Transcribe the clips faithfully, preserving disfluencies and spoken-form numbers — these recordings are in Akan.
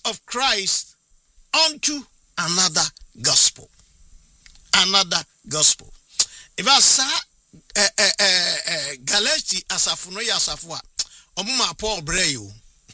of Christ unto another gospel. Another gospel. If I say eh eh eh Galati asafu no yasafu a omuma Paul breyo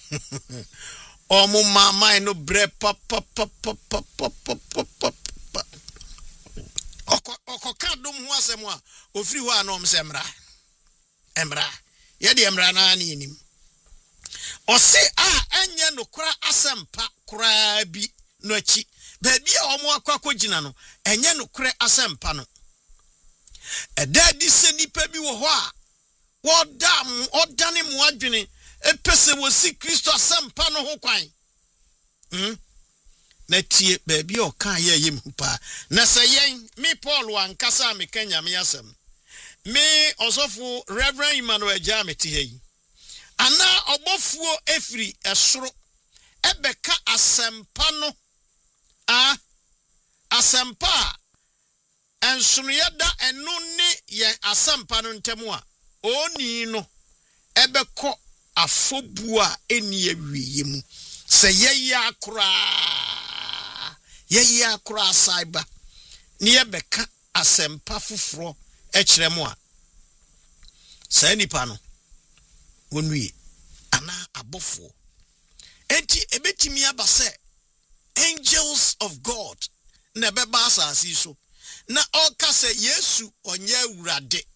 omuma mai no bre pop pop pop pop pop pop pop pop oko oko kadum ho asem a ofiri ho anom se mra emra ye de emra na na enim ose a enye no kura asempa kura bi no achi ba bia omo akwakwagina no enye no kura asempa no edadi se nipa bi wo ho a wodam odane mu adwene epese wo si Kristo asempa no ho kwan hm na tie ba bia o kan ye yem pa na se yen mi Paul ankasa me kanya me asem me osofo Reverend Emmanuel Jameti hei ana obofuo efiri esoro ebeka asempa no a asempa ensunyada enu ni ye asempa no ntemu a oni no ebeko afobu a eni awiye mu se ye akura ye akura cyber ni ebeka asempa fufuro ekiremu a sa nipa no wonwie ana abofo enti ebetimi abase angels of God na beba asasi so na oka se Yesu onye awurade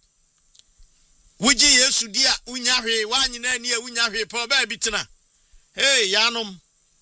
wuji Yesu dia unya hwe wanyina ni unya hwe pa ba bitena hey yanom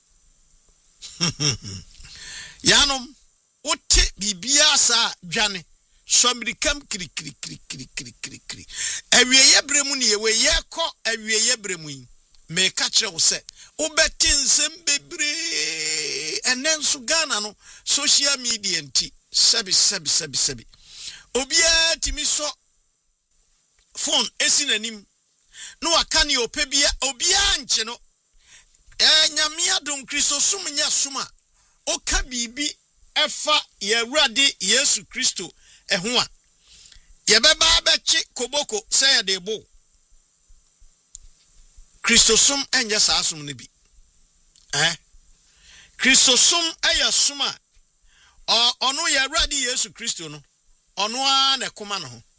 yanom ote bibia sa dwane somirikam kri kri kri kri kri kri kri awieye bremu ne yewe yekọ awieye bremu yi me ka kire wo se obeti nsem bebre enenso Ghana no social media nti sabi sabi sabi sabi obia timi so phone esi nanim no aka ne opebia obia nche no eh nyamia dom Kristo sum nya suma oka bibi efa ye wrade Yesu Kristo eho a ye beba abechi koboko say ye debo Kristo sum enye sa sum ne bi eh Kristo sum aya suma o onu ye wrade Yesu Kristo no onu a na koma no ho